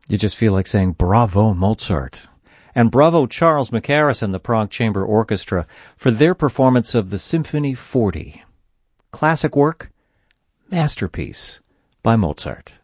You just feel like saying, bravo, Mozart. And bravo, Charles Mackerras and the Prague Chamber Orchestra for their performance of the Symphony 40. Classic work, masterpiece by Mozart.